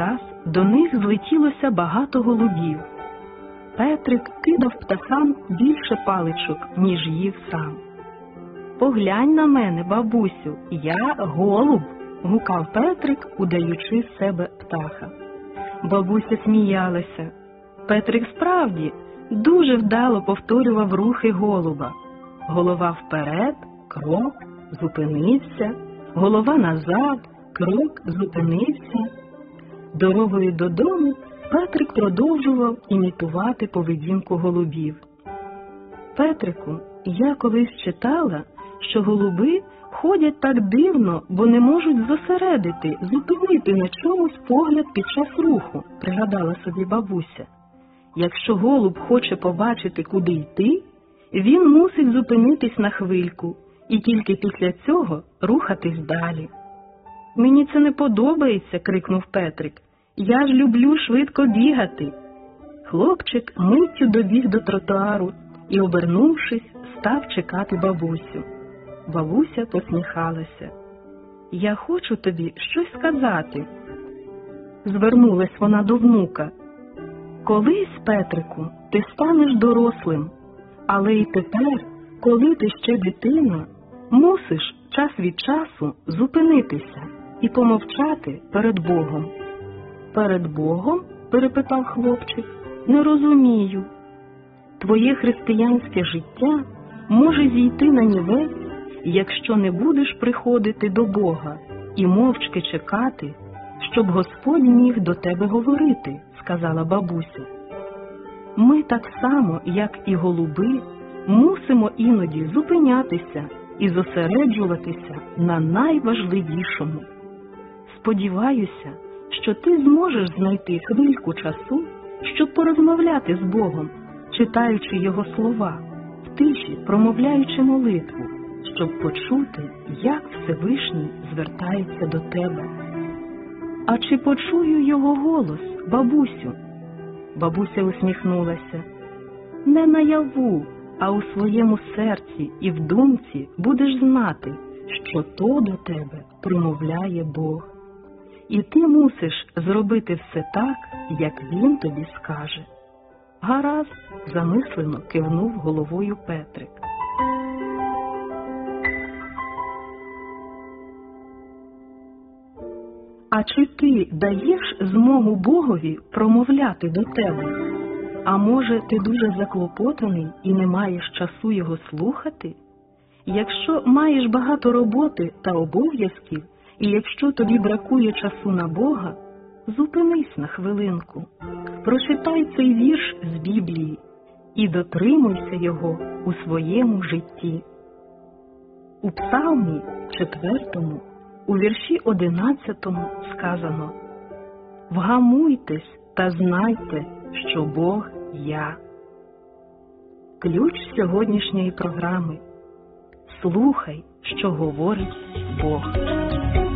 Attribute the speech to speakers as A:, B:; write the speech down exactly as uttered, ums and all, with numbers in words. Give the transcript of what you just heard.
A: час до них злетілося багато голубів. Петрик кидав птахам більше паличок, ніж їв сам. «Поглянь на мене, бабусю, я голуб!» – гукав Петрик, удаючи з себе птаха. Бабуся сміялася. Петрик справді дуже вдало повторював рухи голуба. Голова вперед, крок, зупинився, голова назад, крок, зупинився. Дорогою додому Петрик продовжував імітувати поведінку голубів. «Петрику, я колись читала, що голуби ходять так дивно, бо не можуть зосередити, зупинити на чомусь погляд під час руху», – пригадала собі бабуся. «Якщо голуб хоче побачити, куди йти, він мусить зупинитись на хвильку і тільки після цього рухатись далі». «Мені це не подобається», – крикнув Петрик. «Я ж люблю швидко бігати». Хлопчик миттю добіг до тротуару і, обернувшись, став чекати бабусю. Бабуся посміхалася. «Я хочу тобі щось сказати», – звернулась вона до внука. «Колись, Петрику, ти станеш дорослим, але й тепер, коли ти ще дитина, мусиш час від часу зупинитися і помовчати перед Богом». «Перед Богом?» – перепитав хлопчик. «Не розумію». «Твоє християнське життя може зійти на нівець, якщо не будеш приходити до Бога і мовчки чекати, щоб Господь міг до тебе говорити», – сказала бабуся. «Ми так само, як і голуби, мусимо іноді зупинятися і зосереджуватися на найважливішому. Сподіваюся, що ти зможеш знайти хвильку часу, щоб порозмовляти з Богом, читаючи Його слова, в тиші промовляючи молитву, щоб почути, як Всевишній звертається до тебе». «А чи почую Його голос, бабусю?» Бабуся усміхнулася. «Не наяву, а у своєму серці і в думці будеш знати, що то до тебе промовляє Бог. І ти мусиш зробити все так, як Він тобі скаже». «Гаразд», – замислено кивнув головою Петрик. А чи ти даєш змогу Богові промовляти до тебе? А може, ти дуже заклопотаний і не маєш часу Його слухати? Якщо маєш багато роботи та обов'язків, і якщо тобі бракує часу на Бога, зупинись на хвилинку, прочитай цей вірш з Біблії і дотримуйся його у своєму житті. У Псалмі четвертому, у вірші одинадцятому сказано: «Вгамуйтесь та знайте, що Бог я». Ключ сьогоднішньої програми – слухай, що говорить Бог.